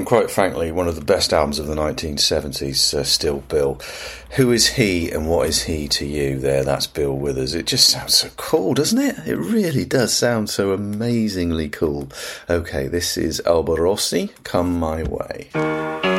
quite frankly, one of the best albums of the 1970s, Still Bill. Who is he and what is he to you there? That's Bill Withers. It just sounds so cool, doesn't it? It really does sound so amazingly cool. Okay, this is Alba Rossi, Come My Way.